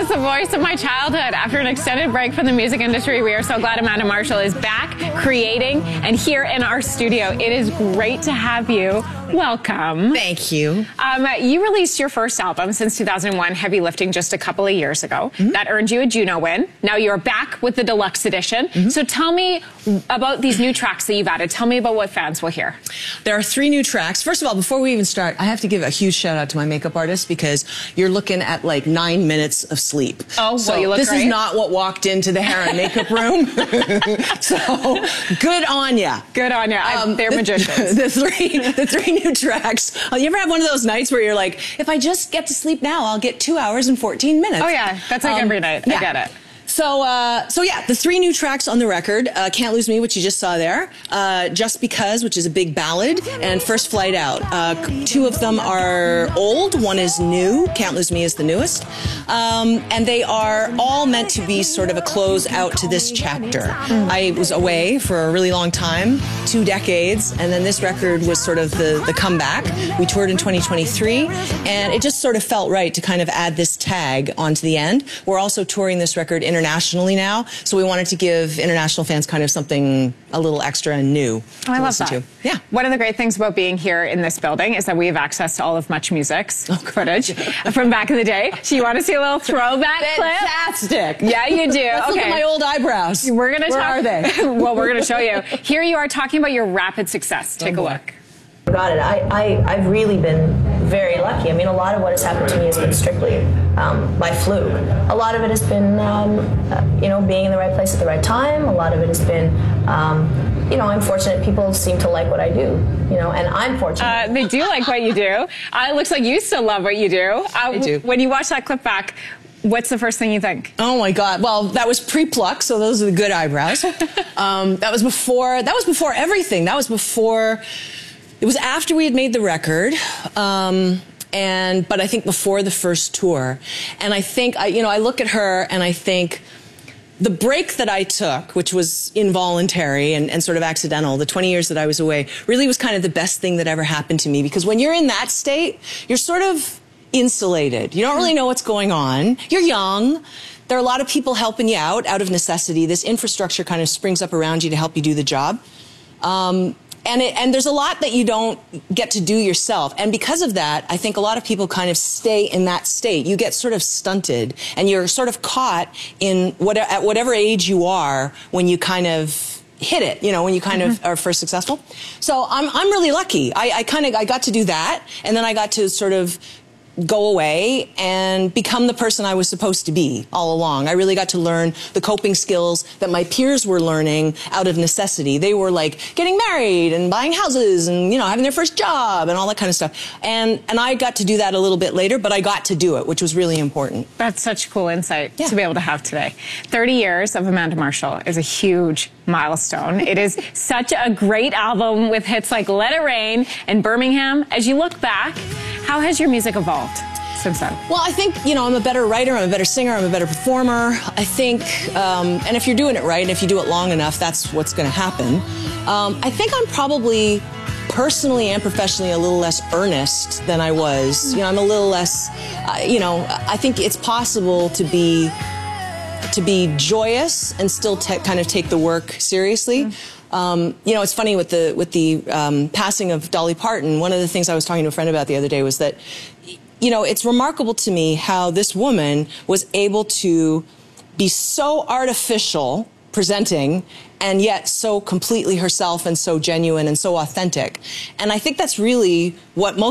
was the voice of my childhood. After an extended break from the music industry, we are so glad Amanda Marshall is back, creating, and here in our studio. It is great to have you. Welcome. Thank you. You released your first album since 2001, Heavy Lifting, just a couple of years ago. That earned you a Juno win. Now you're back with the deluxe edition. So tell me about these new tracks that you've added. Tell me about what fans will hear. There are 3 new tracks. First of all, before we even start, I have to give a huge shout out to my makeup artist because you're looking at like 9 minutes of sleep. Oh, so well, you look this great. is not what walked into the hair and makeup room. So good on ya. Good on you. They're magicians. The three new tracks. You ever have one of those nights where you're like, if I just get to sleep now, I'll get 2 hours and 14 minutes. Oh yeah, that's like every night. Yeah. I get it. So yeah, the 3 new tracks on the record, Can't Lose Me, which you just saw there, Just Because, which is a big ballad, and First Flight Out. 2 of them are old, 1 is new, Can't Lose Me is the newest, and they are all meant to be sort of a close out to this chapter. I was away for a really long time, 2 decades, and then this record was sort of the comeback. We toured in 2023, and it just sort of felt right to kind of add this tag onto the end. We're also touring this record internationally now, so we wanted to give international fans kind of something a little extra and new I love listen that. to. Yeah. One of the great things about being here in this building is that we have access to all of Much Music's footage from back in the day. So you want to see a little throwback clip? Fantastic. Yeah, you do. Let's look at my old eyebrows. We're gonna Where talk. are they? Well, we're going to show you. Here you are talking about your rapid success. Take a look. Got it. I've really been very lucky. I mean, a lot of what has happened to me has been strictly by fluke. A lot of it has been, you know, being in the right place at the right time. A lot of it has been, you know, I'm fortunate people seem to like what I do, you know, and I'm fortunate. They do like what you do. It looks like you still love what you do. I do. When you watch that clip back, what's the first thing you think? Oh my God! Well, that was pre-pluck, so those are the good eyebrows. That was before everything. That was before. It was after we had made the record, but I think before the first tour. And I think, you know, I look at her and I think the break that I took, which was involuntary and sort of accidental, the 20 years that I was away, really was kind of the best thing that ever happened to me. Because when you're in that state, you're sort of insulated. You don't really know what's going on. You're young. There are a lot of people helping you out of necessity. This infrastructure kind of springs up around you to help you do the job. And there's a lot that you don't get to do yourself. And because of that, I think a lot of people kind of stay in that state. You get sort of stunted and you're sort of caught in at whatever age you are when you kind of hit it, you know, when you kind of are first successful. So I'm really lucky. I got to do that. And then I got to sort of go away and become the person I was supposed to be all along. I really got to learn the coping skills that my peers were learning out of necessity. They were like getting married and buying houses and, you know, having their first job and all that kind of stuff. And I got to do that a little bit later, but I got to do it, which was really important. That's such cool insight to be able to have today. 30 years of Amanda Marshall is a huge milestone. It is such a great album with hits like Let It Rain and Birmingham. As you look back, how has your music evolved since then? Well, I think, you know, I'm a better writer, I'm a better singer, I'm a better performer. I think, and if you're doing it right, and if you do it long enough, that's what's going to happen. I think I'm probably personally and professionally a little less earnest than I was. You know, I'm a little less, you know, I think it's possible to be joyous and still kind of take the work seriously. You know, it's funny with the passing of Dolly Parton. One of the things I was talking to a friend about the other day was that, you know, it's remarkable to me how this woman was able to be so artificial presenting and yet so completely herself and so genuine and so authentic. And I think that's really what most